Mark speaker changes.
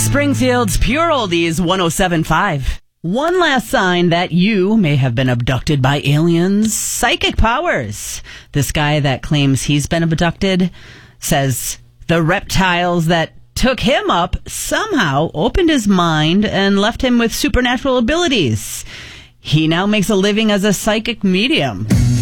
Speaker 1: Springfield's Pure Oldies 107.5. One last sign that you may have been abducted by aliens: psychic powers. This guy that claims he's been abducted says the reptiles that took him up somehow opened his mind and left him with supernatural abilities. He now makes a living as a psychic medium.